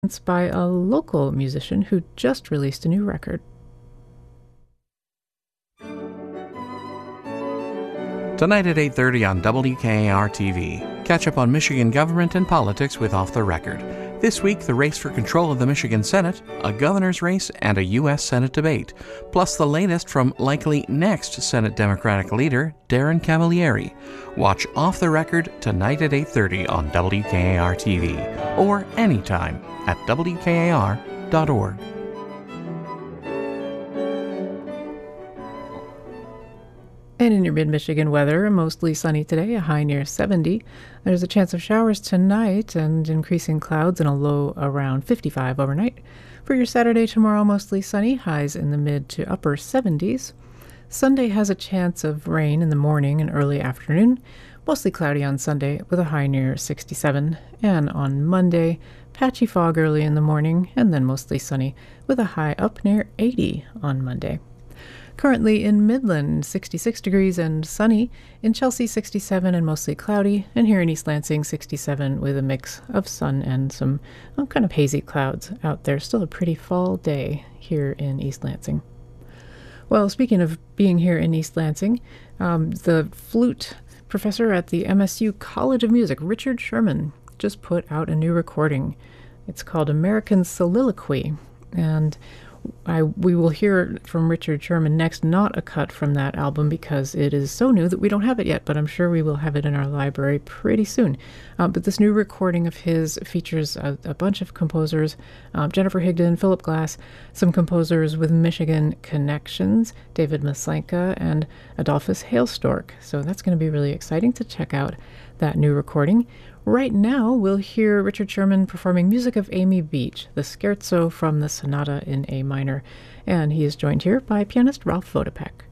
It's by a local musician who just released a new record. Tonight at 8:30 on WKAR-TV. Catch up on Michigan government and politics with Off the Record. This week, the race for control of the Michigan Senate, a governor's race, and a U.S. Senate debate. Plus the latest from likely next Senate Democratic leader, Darren Camilleri. Watch Off the Record tonight at 8:30 on WKAR-TV or anytime at WKAR.org. And in your mid-Michigan weather, mostly sunny today, a high near 70. There's a chance of showers tonight and increasing clouds and a low around 55 overnight. For your Saturday tomorrow, mostly sunny, highs in the mid to upper 70s. Sunday has a chance of rain in the morning and early afternoon. Mostly cloudy on Sunday with a high near 67. And on Monday, patchy fog early in the morning and then mostly sunny with a high up near 80 on Monday. Currently in Midland, 66 degrees and sunny. In Chelsea, 67 and mostly cloudy. And here in East Lansing, 67 with a mix of sun and some kind of hazy clouds out there. Still a pretty fall day here in East Lansing. Well, speaking of being here in East Lansing, the flute professor at the MSU College of Music, Richard Sherman, just put out a new recording. It's called American Soliloquy. And we will hear from Richard Sherman next, not a cut from that album because it is so new that we don't have it yet, but I'm sure we will have it in our library pretty soon. But this new recording of his features a bunch of composers, Jennifer Higdon, Philip Glass, some composers with Michigan connections, David Maslanka and Adolphus Hailstork. So that's going to be really exciting to check out that new recording. Right now, we'll hear Richard Sherman performing music of Amy Beach, the scherzo from the Sonata in A minor, and he is joined here by pianist Ralph Vodopek.